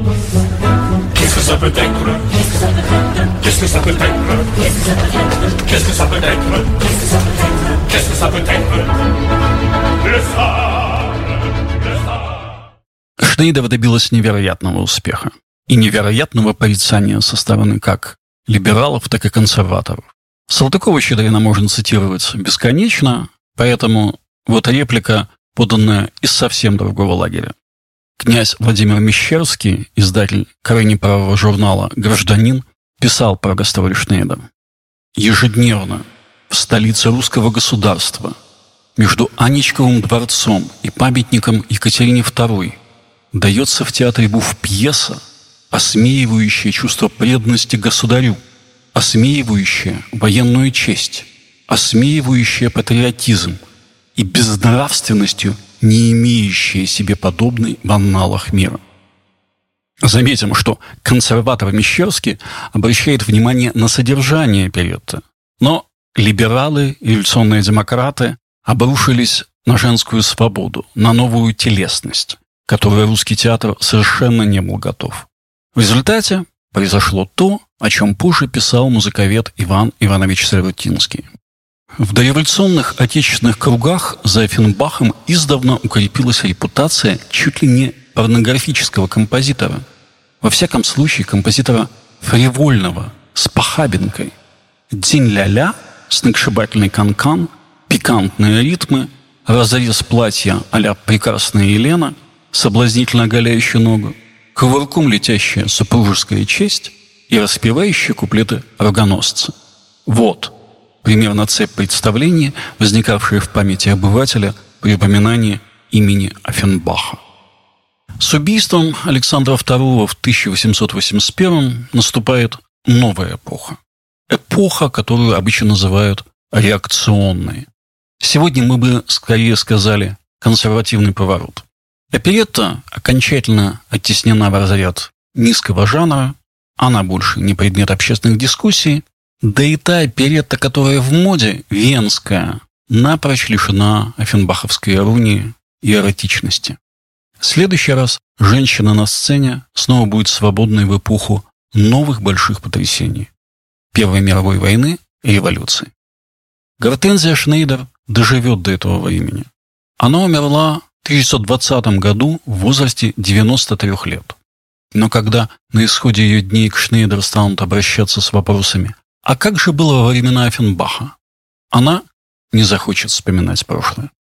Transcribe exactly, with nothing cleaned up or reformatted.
Qu'est-ce que ça peut être? Qu'est-ce que ça peut être? Qu'est-ce que ça peut être? Qu'est-ce que ça peut être? Le sable, le sable. Шнейдер добилась невероятного успеха и невероятного порицания со стороны как либералов, так и консерваторов. Салтыкова-Щедрина можно цитировать бесконечно, поэтому вот реплика, поданная из совсем другого лагеря. Князь Владимир Мещерский, издатель крайне правого журнала «Гражданин», писал про гастроли Шнейдера. «Ежедневно в столице русского государства между Анечковым дворцом и памятником Екатерине второй дается в театре Буф пьеса, осмеивающая чувство преданности государю, осмеивающая военную честь, осмеивающая патриотизм и безнравственностью, не имеющая себе подобной в анналах мира». Заметим, что консерватор Мещерский обращает внимание на содержание оперетты, но либералы и революционные демократы обрушились на женскую свободу, на новую телесность, которой русский театр совершенно не был готов. В результате произошло то, о чем позже писал музыковед Иван Иванович Сиротинский. В дореволюционных отечественных кругах за Оффенбахом издавна укрепилась репутация чуть ли не порнографического композитора. Во всяком случае, композитора фривольного, с похабинкой. День ля-ля, сногсшибательный канкан, пикантные ритмы, разрез платья а-ля прекрасная Елена, соблазнительно оголяющая ногу, кувырком летящая супружеская честь и распевающие куплеты рогоносца. Вот примерно цепь представлений, возникавшая в памяти обывателя при упоминании имени Оффенбаха. С убийством Александра второго в тысяча восемьсот восемьдесят первом наступает новая эпоха. Эпоха, которую обычно называют реакционной. Сегодня мы бы скорее сказали консервативный поворот. Оперетта окончательно оттеснена в разряд низкого жанра, она больше не предмет общественных дискуссий, да и та оперетта, которая в моде, венская, напрочь лишена оффенбаховской иронии и эротичности. В следующий раз женщина на сцене снова будет свободной в эпоху новых больших потрясений – Первой мировой войны и революции. Гортензия Шнейдер доживет до этого времени. Она умерла в тысяча девятьсот двадцатом году в возрасте девяноста трёх лет. Но когда на исходе ее дней к Шнейдер станут обращаться с вопросами «А как же было во времена Оффенбаха?», она не захочет вспоминать прошлое.